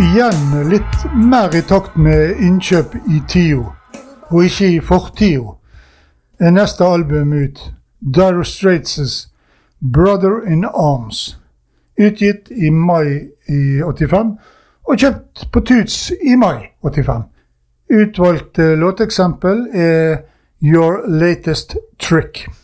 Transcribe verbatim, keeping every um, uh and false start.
igjen litt mer I takt med innkjøp I tio, og ikke I fortio, er neste album ut, Dire Straits' Brother in Arms, utgitt I mai I åttifem, og kjøpt på Tuts I mai åttifem. Utvalgte låteksempel er Your Latest Trick.